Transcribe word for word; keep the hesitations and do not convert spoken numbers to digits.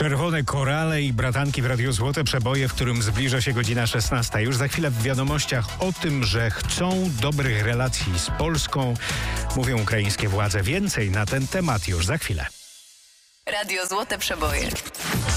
Czerwone korale i bratanki w Radiu Złote Przeboje, w którym zbliża się godzina szesnasta. Już za chwilę w wiadomościach o tym, że chcą dobrych relacji z Polską, mówią ukraińskie władze. Więcej na ten temat już za chwilę. Radio Złote Przeboje.